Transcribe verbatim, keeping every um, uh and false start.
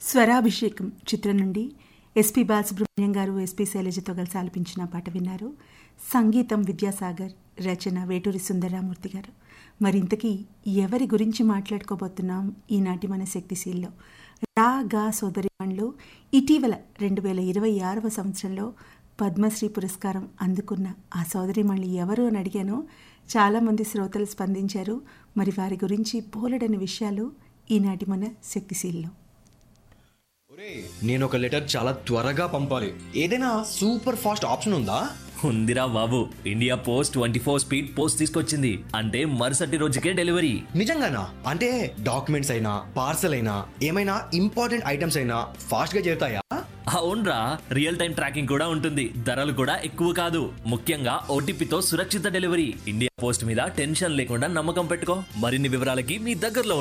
స్వరాభిషేకం చిత్రం నుండి ఎస్పి బాలసుబ్రహ్మణ్యం గారు ఎస్పి శైలజతో కలిసి ఆలపించిన పాట విన్నారు. సంగీతం విద్యాసాగర్, రచన వేటూరి సుందరరామూర్తి గారు. మరింతకీ ఎవరి గురించి మాట్లాడుకోబోతున్నాం ఈనాటి మన శక్తిశీల్లో? రా గా సోదరిమణులు ఇటీవల రెండు వేల ఇరవై ఆరవ సంవత్సరంలో పద్మశ్రీ పురస్కారం అందుకున్న ఆ సోదరిమణులు ఎవరు అని అడిగాను. చాలామంది శ్రోతలు స్పందించారు. మరి వారి గురించి బోలెడని విషయాలు ఈనాటి మన శక్తిశీల్లో. నేను ఒక లెటర్ చాలా త్వరగా పంపాలి, ఏదైనా సూపర్ ఫాస్ట్ ఆప్షన్ ఉందా? ఉందిరా బాబు, India post twenty four speed post తీసుకొచ్చింది. అంటే మరుసటి రోజుకే డెలివరీ. నిజంగానా? అంటే డాక్యుమెంట్స్ అయినా పార్సల్ అయినా ఏమైనా ఇంపార్టెంట్ ఐటమ్స్ అయినా ఫాస్ట్ గా చేరుతాయా? అవునరా, రియల్ టైం ట్రాకింగ్ కూడా ఉంటుంది. ధరలు కూడా ఎక్కువ కాదు. ముఖ్యంగా ఓటీపీతో సురక్షిత డెలివరీ. ఇండియా పోస్ట్ మీద టెన్షన్ లేకుండా నమ్మకం పెట్టుకో. మరిన్ని వివరాలకి మీ దగ్గరలో